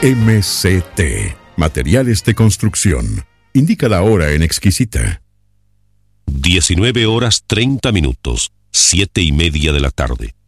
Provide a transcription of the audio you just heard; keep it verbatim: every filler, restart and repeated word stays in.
M C T, Materiales de Construcción. Indica la hora en Exquisita. diecinueve horas treinta minutos, siete y media de la tarde.